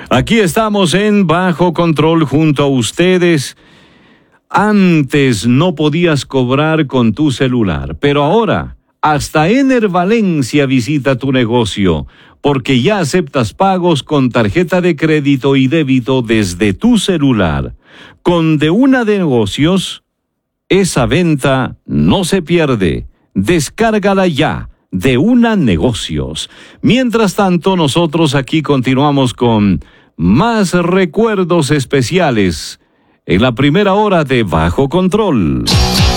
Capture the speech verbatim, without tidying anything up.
Aquí estamos en Bajo Control junto a ustedes. Antes no podías cobrar con tu celular, pero ahora hasta Ener Valencia visita tu negocio, porque ya aceptas pagos con tarjeta de crédito y débito desde tu celular. Con De Una de Negocios, esa venta no se pierde. Descárgala ya, De Una Negocios. Mientras tanto, nosotros aquí continuamos con más recuerdos especiales en la primera hora de Bajo Control.